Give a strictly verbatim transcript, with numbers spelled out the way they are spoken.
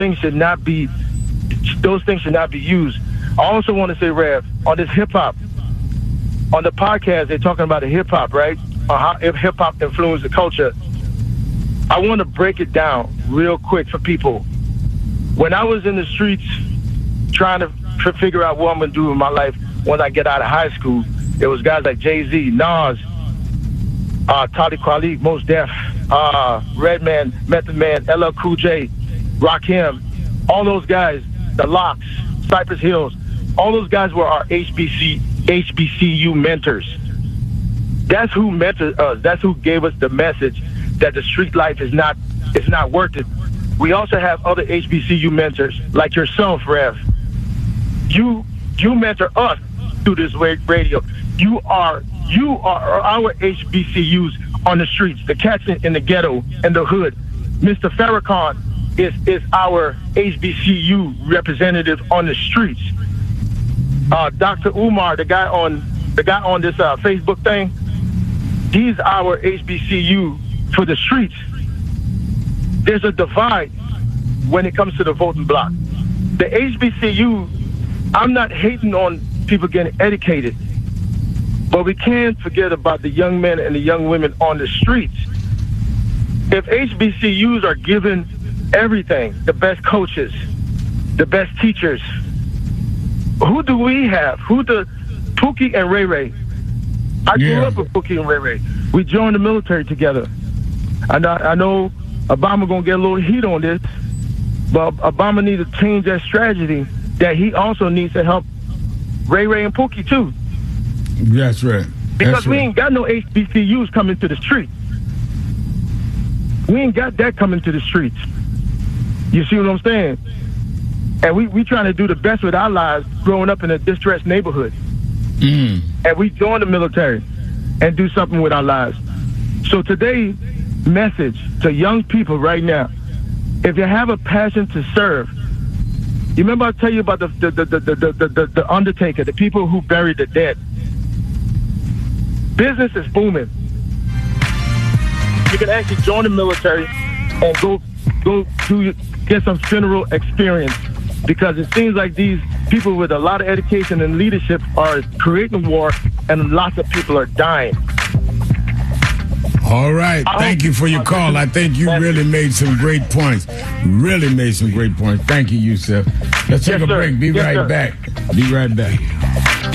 things should not be, those things should not be used. I also want to say, Rev, on this hip-hop, on the podcast, they're talking about the hip-hop, right? On how hip-hop influenced the culture. I want to break it down real quick for people. When I was in the streets trying to f- figure out what I'm going to do with my life when I get out of high school, there was guys like Jay-Z, Nas, uh, Talib Kweli, Mos Def, uh, Redman, Method Man, L L Cool J, Rakim, all those guys, The Lox, Cypress Hills, all those guys were our H B C, H B C U mentors. That's who mentored us. That's who gave us the message that the street life is not is not worth it. We also have other H B C U mentors like yourself, Rev. You you mentor us through this radio. You are you are our H B C Us on the streets, the cats in the ghetto and the hood. Mister Farrakhan is is our H B C U representative on the streets. Uh, Doctor Umar, the guy on the guy on this uh, Facebook thing, he's our H B C U for the streets. There's a divide when it comes to the voting block. The H B C U, I'm not hating on people getting educated, but we can't forget about the young men and the young women on the streets. If H B C Us are given everything, the best coaches, the best teachers, who do we have? Who the Pookie and Ray Ray? I grew Yeah. up with Pookie and Ray Ray. We joined the military together. And I, I know Obama gonna get a little heat on this, but Obama needs to change that strategy. That he also needs to help Ray Ray and Pookie too. That's right. Because That's we right. ain't got no H B C Us coming to the street. We ain't got that coming to the streets. You see what I'm saying? And we we trying to do the best with our lives growing up in a distressed neighborhood. Mm. And we join the military and do something with our lives. So today's message to young people right now, if you have a passion to serve, you remember I tell you about the the the the the, the, the, the undertaker, the people who bury the dead. Business is booming. You can actually join the military and go go do get some funeral experience, because it seems like these people with a lot of education and leadership are creating war, and lots of people are dying. All right. Thank you for your call. I think you really made some great points. Really made some great points. Thank you, Yusef. Let's take Yes, a sir. break. Be Yes, right sir. back. Be right back.